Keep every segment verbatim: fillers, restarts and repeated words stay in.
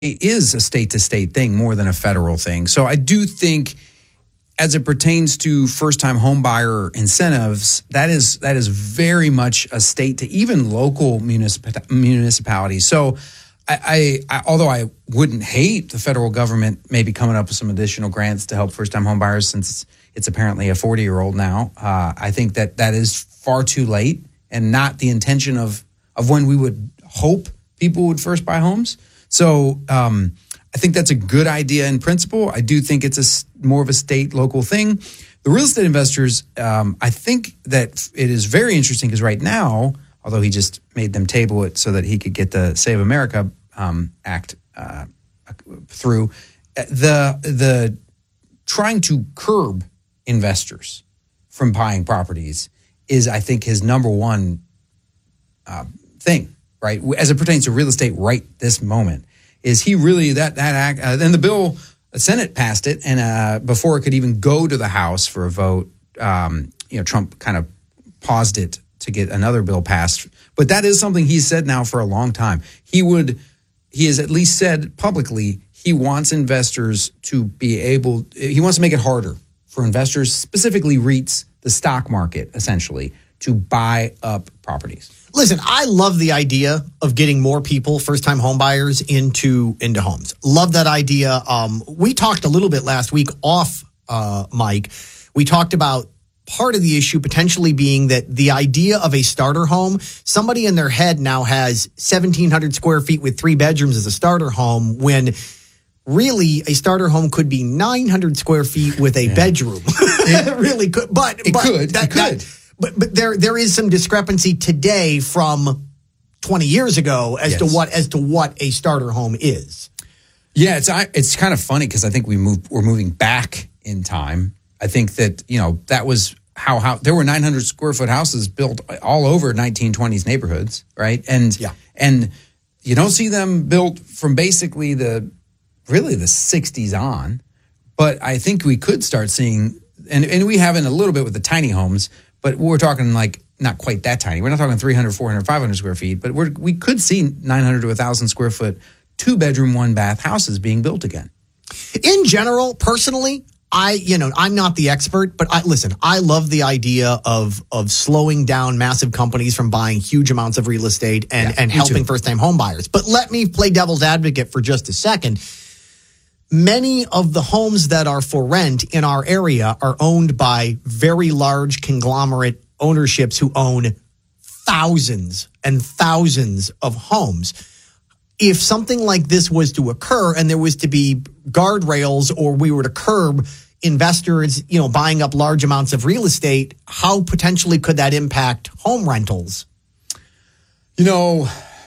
is a state-to-state thing more than a federal thing. So I do think, as it pertains to first-time homebuyer incentives, that is that is very much a state to even local municip- municipalities. So I, I, I, although I wouldn't hate the federal government maybe coming up with some additional grants to help first-time homebuyers, since it's, it's apparently a forty-year-old now, uh, I think that that is far too late and not the intention of of when we would hope people would first buy homes. So um, I think that's a good idea in principle. I do think it's a more of a state local thing. The real estate investors, um, I think that it is very interesting because right now, although he just made them table it so that he could get the Save America um, Act uh, through, the the trying to curb investors from buying properties is, I think, his number one uh, thing. Right, as it pertains to real estate right this moment, is he really that that act? Uh, then the bill, the Senate passed it, and uh, before it could even go to the House for a vote, um, you know, Trump kind of paused it to get another bill passed. But that is something he's said now for a long time. He would, he has at least said publicly, he wants investors to be able. He wants to make it harder for investors, specifically REITs, the stock market, essentially, to buy up properties. Listen, I love the idea of getting more people, first-time homebuyers, into into homes. Love that idea. Um, we talked a little bit last week off, uh, Mike. We talked about part of the issue potentially being that the idea of a starter home, somebody in their head now has seventeen hundred square feet with three bedrooms as a starter home, when really a starter home could be nine hundred square feet with a yeah. bedroom. It really could. But it but could. That, it could. That, But but there there is some discrepancy today from twenty years ago as yes. to what as to what a starter home is. Yeah, it's it's kind of funny because I think we move we're moving back in time. I think that, you know, that was how how there were nine hundred square foot houses built all over nineteen twenties neighborhoods, right? And yeah. and you don't see them built from basically the really the sixties on. But I think we could start seeing, and and we have in a little bit with the tiny homes. But we're talking like not quite that tiny. We're not talking three hundred, four hundred, five hundred square feet, but we're, we could see nine hundred to one thousand square foot, two bedroom, one bath houses being built again. In general, personally, I, you know, I'm not the expert, but I listen, I love the idea of, of slowing down massive companies from buying huge amounts of real estate and, yeah, and helping first time home buyers. But let me play devil's advocate for just a second. Many of the homes that are for rent in our area are owned by very large conglomerate ownerships who own thousands and thousands of homes. If something like this was to occur and there was to be guardrails, or we were to curb investors, you know, buying up large amounts of real estate, how potentially could that impact home rentals? You know,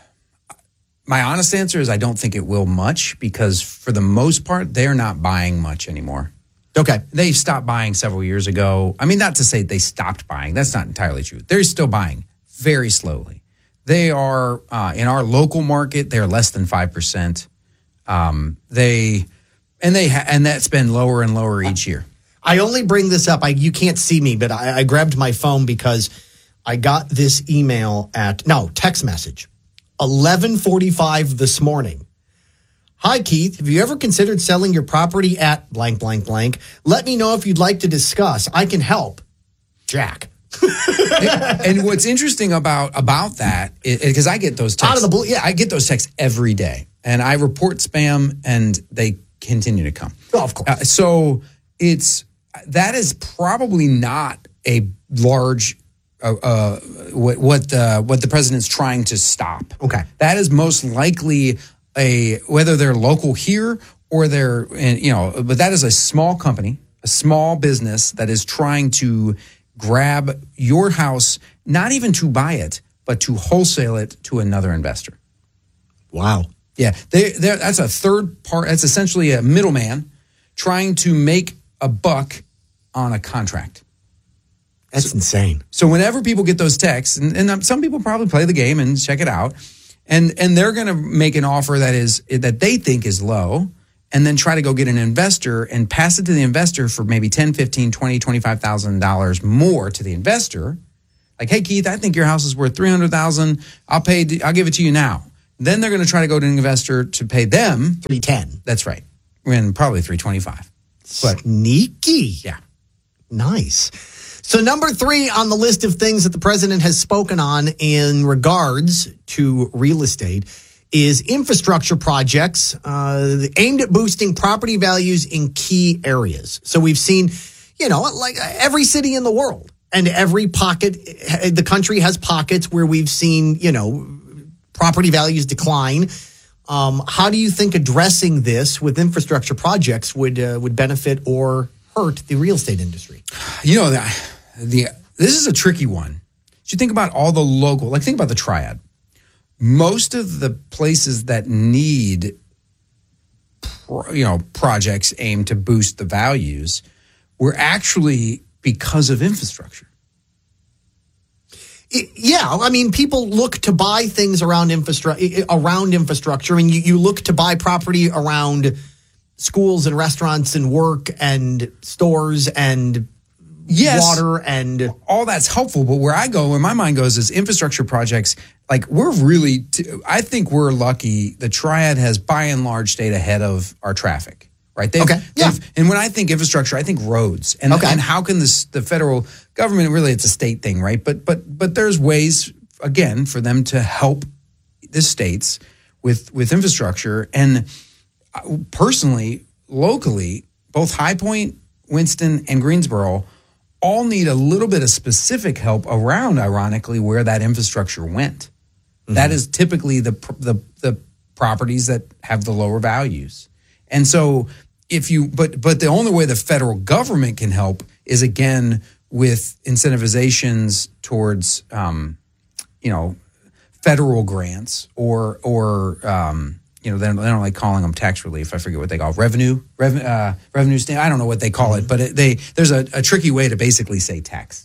my honest answer is I don't think it will much, because for the most part, they're not buying much anymore. Okay. They stopped buying several years ago. I mean, not to say they stopped buying. That's not entirely true. They're still buying very slowly. They are, uh, in our local market, they're less than five percent. Um, they, and they, ha- and that's been lower and lower each year. I only bring this up. I, you can't see me, but I, I grabbed my phone because I got this email at, no, text message. eleven forty-five this morning. Hi, Keith. Have you ever considered selling your property at blank, blank, blank? Let me know if you'd like to discuss. I can help. Jack. and, and what's interesting about about that is because I get those texts. Out of the blue, yeah. I get those texts every day, and I report spam, and they continue to come. Oh, of course. Uh, so it's that is probably not a large Uh, uh, what what the what the president's trying to stop. Okay, that is most likely a whether they're local here or they're in, you know, but that is a small company, a small business that is trying to grab your house, not even to buy it, but to wholesale it to another investor. Wow. Yeah, they that's a third part. That's essentially a middleman trying to make a buck on a contract. That's so, insane. So whenever people get those texts, and, and some people probably play the game and check it out, and and they're going to make an offer that is that they think is low, and then try to go get an investor and pass it to the investor for maybe ten, fifteen, twenty, twenty-five thousand dollars more to the investor. Like, hey, Keith, I think your house is worth three hundred thousand dollars. I'll pay. I'll give it to you now. Then they're going to try to go to an investor to pay them three ten. That's right. And probably three twenty-five. But sneaky. Yeah. Nice. So number three on the list of things that the president has spoken on in regards to real estate is infrastructure projects uh, aimed at boosting property values in key areas. So we've seen, you know, like every city in the world and every pocket, the country has pockets where we've seen, you know, property values decline. Um, how do you think addressing this with infrastructure projects would uh, would benefit or hurt the real estate industry? You know, the, the this is a tricky one. You think about all the local, like think about the triad. Most of the places that need, you know, projects aimed to boost the values were actually because of infrastructure. Yeah, I mean, people look to buy things around infrastructure, around infrastructure, and you, you look to buy property around schools and restaurants and work and stores and yes, water and all that's helpful. But where I go, where my mind goes, is infrastructure projects. Like we're really, t- I think we're lucky. The triad has, by and large, stayed ahead of our traffic. Right. They've, okay. Yeah. And when I think infrastructure, I think roads. And, okay. and how can this, the federal government, really it's a state thing, right? But but but there's ways, again, for them to help the states with with infrastructure. And personally, locally, both High Point, Winston, and Greensboro all need a little bit of specific help around, ironically, where that infrastructure went. Mm-hmm. That is typically the the the properties that have the lower values. And so if you, but but the only way the federal government can help is, again, with incentivizations towards, um, you know, federal grants or, or um, you know, they don't, they don't like calling them tax relief. I forget what they call it. Revenue, revenue, uh, revenue stand. I don't know what they call it, but it, they there's a, a tricky way to basically say tax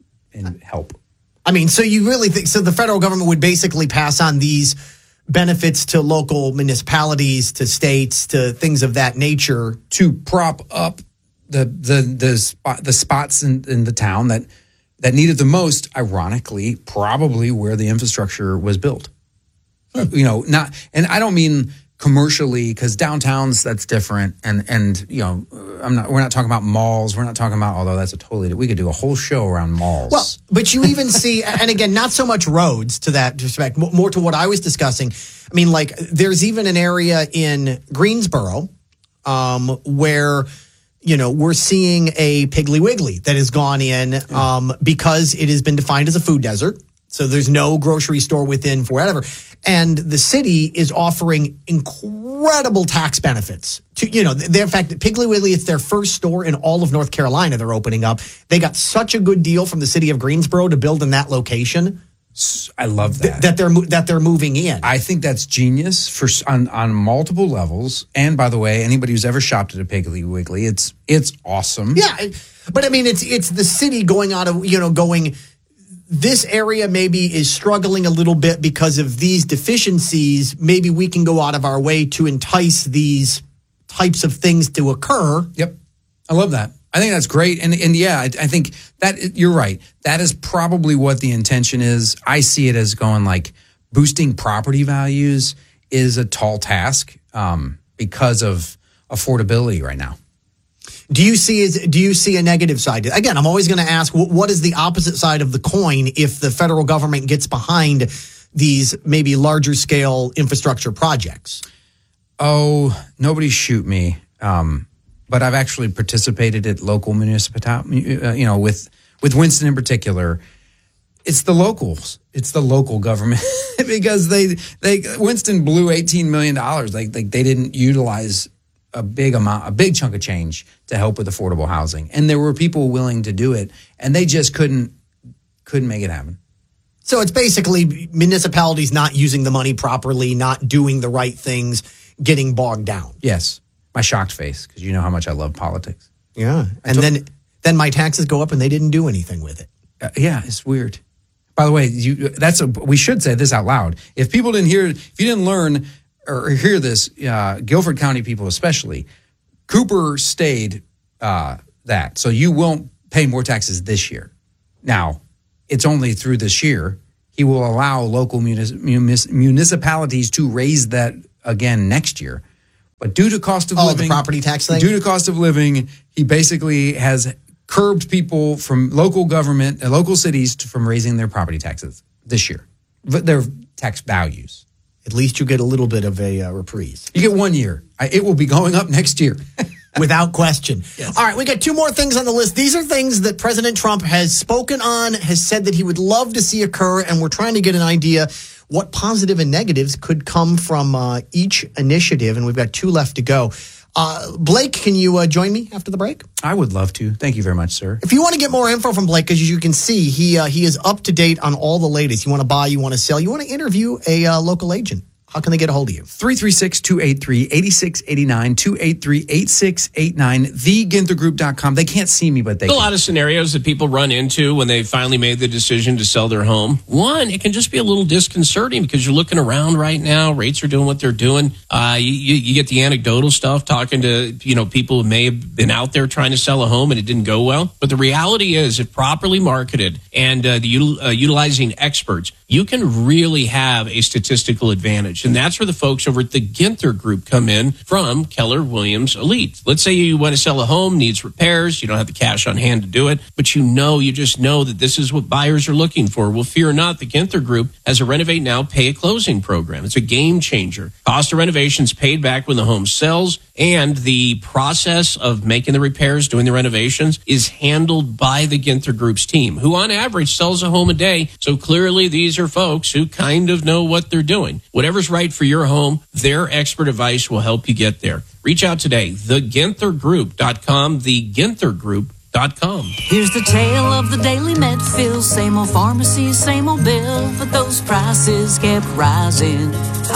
and help. I mean, so you really think, so the federal government would basically pass on these benefits to local municipalities, to states, to things of that nature to prop up the the the spot the spots in, in the town that that needed the most. Ironically, probably where the infrastructure was built. Hmm. You know, not, and I don't mean commercially, because downtowns, that's different. And and you know, I'm not. We're not talking about malls. We're not talking about. Although that's a totally. We could do a whole show around malls. Well, but you even see, and again, not so much roads to that respect. More to what I was discussing. I mean, like there's even an area in Greensboro um, where you know we're seeing a Piggly Wiggly that has gone in um, because it has been defined as a food desert. So there's no grocery store within for whatever. And the city is offering incredible tax benefits to, you know, they, in fact, Piggly Wiggly, it's their first store in all of North Carolina they're opening up. They got such a good deal from the city of Greensboro to build in that location. I love that. Th- that they're that they're moving in. I think that's genius for on, on multiple levels. And by the way, anybody who's ever shopped at a Piggly Wiggly, it's it's awesome. Yeah, but I mean, it's it's the city going out of, you know, going, this area maybe is struggling a little bit because of these deficiencies. Maybe we can go out of our way to entice these types of things to occur. Yep. I love that. I think that's great. And and yeah, I, I think that you're right. That is probably what the intention is. I see it as going like boosting property values is a tall task um, because of affordability right now. Do you see is do you see a negative side? Again, I'm always going to ask, what is the opposite side of the coin if the federal government gets behind these maybe larger scale infrastructure projects? Oh, nobody shoot me. Um, but I've actually participated at local municipality, uh, you know, with with Winston in particular. It's the locals. It's the local government because they they Winston blew eighteen million dollars. Like like they didn't utilize a big amount, a big chunk of change to help with affordable housing. And there were people willing to do it, and they just couldn't couldn't make it happen. So it's basically municipalities not using the money properly, not doing the right things, getting bogged down. Yes. My shocked face, because you know how much I love politics. Yeah. And took, then then my taxes go up and they didn't do anything with it. Uh, yeah, it's weird. By the way, you that's a we should say this out loud. If people didn't hear, if you didn't learn or hear this, uh, Guilford County people especially, Cooper stayed uh, that. So you won't pay more taxes this year. Now, it's only through this year. he will allow local munis- munis- municipalities to raise that again next year. But due to cost of oh, living, the property tax thing? Due to cost of living, he basically has curbed people from local government, uh, local cities to, from raising their property taxes this year, their tax values. At least you get a little bit of a uh, reprise. You get one year. I, it will be going up next year. Without question. Yes. All right, we got two more things on the list. These are things that President Trump has spoken on, has said that he would love to see occur, and we're trying to get an idea what positive and negatives could come from uh, each initiative, and we've got two left to go. Uh, Blake, can you uh, join me after the break? I would love to. Thank you very much, sir. If you want to get more info from Blake, because as you can see, he uh, he is up to date on all the latest. You want to buy, you want to sell, you want to interview a uh, local agent. How can they get a hold of you? three three six, two eight three, eight six eight nine, two eight three, eight six eight nine, the ginther group dot com. They can't see me, but they There's can. A lot of scenarios that people run into when they finally made the decision to sell their home. One, it can just be a little disconcerting because you're looking around right now. Rates are doing what they're doing. Uh, you, you get the anecdotal stuff, talking to you know people who may have been out there trying to sell a home and it didn't go well. But the reality is, if properly marketed and uh, the util, uh, utilizing experts, you can really have a statistical advantage. And that's where the folks over at the Ginther Group come in from Keller Williams Elite. Let's say you want to sell a home, needs repairs, you don't have the cash on hand to do it, but you know, you just know that this is what buyers are looking for. Well, fear not, the Ginther Group has a Renovate Now, Pay at Closing program. It's a game changer. Cost of renovations paid back when the home sells, and the process of making the repairs, doing the renovations, is handled by the Ginther Group's team, who on average sells a home a day. So clearly these are folks who kind of know what they're doing. Whatever's right for your home, their expert advice will help you get there. Reach out today, the ginther group dot com, the ginther group dot com. Here's the tale of the daily Medfield. Same old pharmacy, same old bill, but those prices kept rising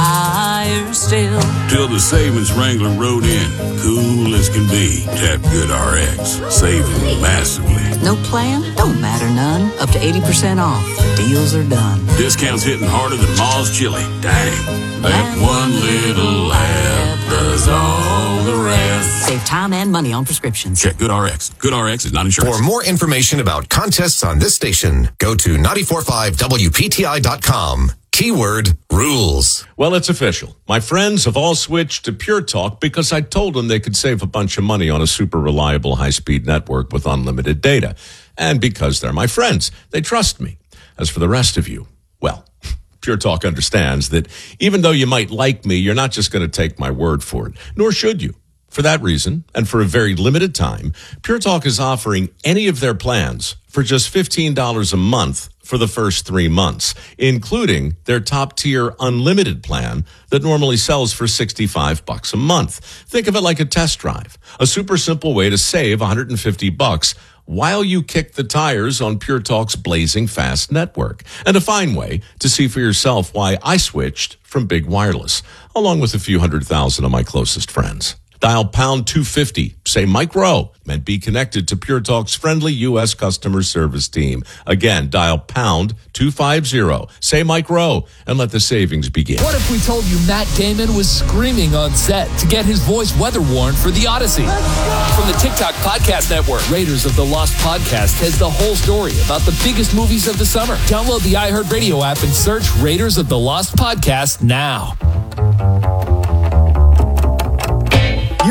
higher still. Till the savings Wrangler rode in, cool as can be. Tap Good R X, saving massively. No plan? Don't matter none. Up to eighty percent off. Deals are done. Discounts hitting harder than Ma's chili. Dang, that one little app does all the rest. Save time and money on prescriptions. Check Good R X. Good R X is not insurance. For more information about contests on this station, go to nine four five W P T I dot com. Keyword rules. Well, it's official. My friends have all switched to Pure Talk because I told them they could save a bunch of money on a super reliable high-speed network with unlimited data. And because they're my friends, they trust me. As for the rest of you, well, Pure Talk understands that even though you might like me, you're not just going to take my word for it, nor should you. For that reason, and for a very limited time, Pure Talk is offering any of their plans for just fifteen dollars a month for the first three months, including their top-tier unlimited plan that normally sells for sixty-five bucks a month. Think of it like a test drive, a super simple way to save one hundred fifty bucks while you kick the tires on Pure Talk's blazing fast network, and a fine way to see for yourself why I switched from Big Wireless, along with a few hundred thousand of my closest friends. Dial pound two fifty, say Mike Rowe, and be connected to Pure Talk's friendly U S customer service team. Again, dial pound two fifty, say Mike Rowe, and let the savings begin. What if we told you Matt Damon was screaming on set to get his voice weather worn for The Odyssey? From the TikTok Podcast Network, Raiders of the Lost Podcast has the whole story about the biggest movies of the summer. Download the iHeartRadio app and search Raiders of the Lost Podcast now.